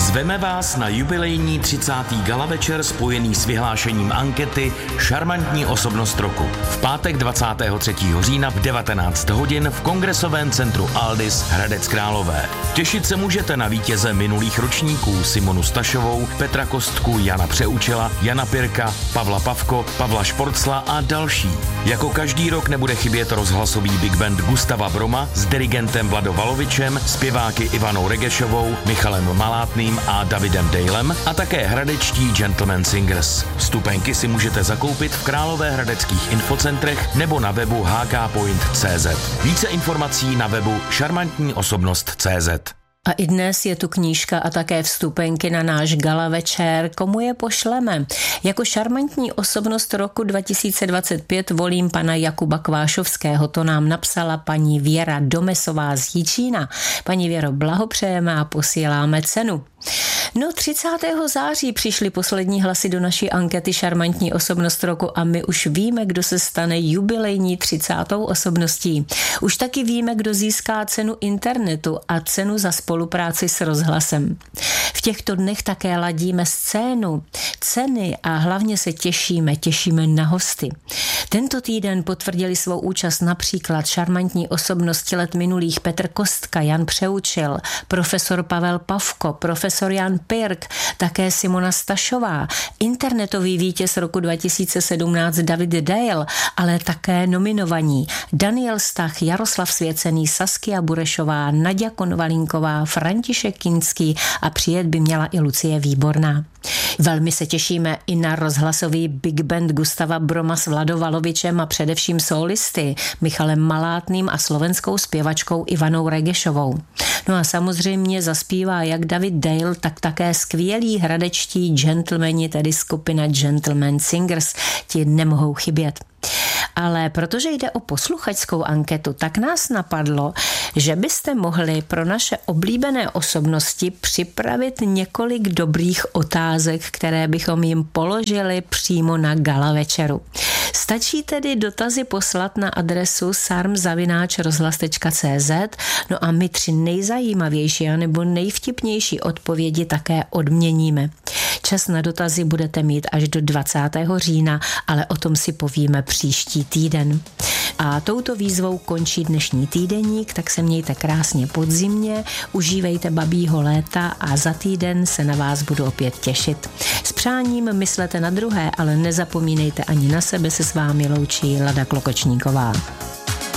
Zveme vás na jubilejní 30. gala večer spojený s vyhlášením ankety Šarmantní osobnost roku. V pátek 23. října v 19 hodin v Kongresovém centru Aldis Hradec Králové. Těšit se můžete na vítěze minulých ročníků Simonu Stašovou, Petra Kostku, Jana Přeučila, Jana Pirka, Pavla Pavko, Pavla Šporcla a další. Jako každý rok nebude chybět rozhlasový big band Gustava Broma s dirigentem Vlado Valovičem, zpěváky Ivanou Regešovou, Michalem Malátným a Davidem Dalem a také hradečtí Gentleman Singers. Vstupenky si můžete zakoupit v královéhradeckých infocentrech nebo na webu hkpoint.cz. Více informací na webu šarmantníosobnost.cz. A i dnes je tu knížka a také vstupenky na náš gala večer. Komu je pošleme? Jako šarmantní osobnost roku 2025 volím pana Jakuba Kvášovského. To nám napsala paní Věra Domesová z Jičína. Paní Věro, blahopřejeme a posíláme cenu. No 30. září přišly poslední hlasy do naší ankety Šarmantní osobnost roku a my už víme, kdo se stane jubilejní 30. osobností. Už taky víme, kdo získá cenu internetu a cenu za spolupráci s rozhlasem. V těchto dnech také ladíme scénu, ceny a hlavně se těšíme na hosty. Tento týden potvrdili svou účast například šarmantní osobnosti let minulých Petr Kostka, Jan Přeučil, profesor Pavel Pavko, profesor Jan Pirk, také Simona Stašová, internetový vítěz roku 2017 David Dale, ale také nominovaní Daniel Stach, Jaroslav Svěcený, Saskia Burešová, Naďa Konvalínková, František Kinský a přijet by měla i Lucie Výborná. Velmi se těšíme i na rozhlasový big band Gustava Broma s Vladou Valovičem a především solisty Michalem Malátným a slovenskou zpěvačkou Ivanou Regešovou. No a samozřejmě zaspívá jak David Dale, tak také skvělí hradečtí gentlemani, tedy skupina Gentleman Singers, ti nemohou chybět. Ale protože jde o posluchačskou anketu, tak nás napadlo, že byste mohli pro naše oblíbené osobnosti připravit několik dobrých otázek, které bychom jim položili přímo na gala večeru. Stačí tedy dotazy poslat na adresu sarm@rozhlas.cz, no a my 3 nejzajímavější anebo nejvtipnější odpovědi také odměníme. Čas na dotazy budete mít až do 20. října, ale o tom si povíme příští týden. A touto výzvou končí dnešní týdeník, tak se mějte krásně podzimně, užívejte babího léta a za týden se na vás budu opět těšit. S přáním myslete na druhé, ale nezapomínejte ani na sebe, se s vámi loučí Lada Klokočníková.